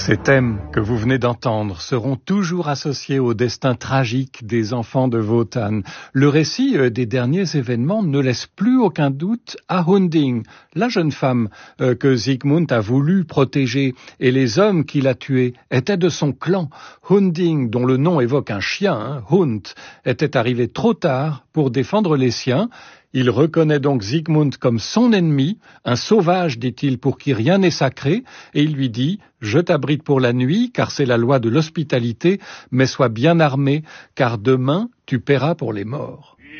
Ces thèmes que vous venez d'entendre seront toujours associés au destin tragique des enfants de Wotan. Le récit des derniers événements ne laisse plus aucun doute à Hunding, la jeune femme que Sigmund a voulu protéger, et les hommes qu'il a tués étaient de son clan. Hunding, dont le nom évoque un chien, Hund, était arrivé trop tard pour défendre les siens. Il reconnaît donc Sigmund comme son ennemi, un sauvage, dit-il, pour qui rien n'est sacré, et il lui dit « Je t'abrite pour la nuit, car c'est la loi de l'hospitalité, mais sois bien armé, car demain tu paieras pour les morts. »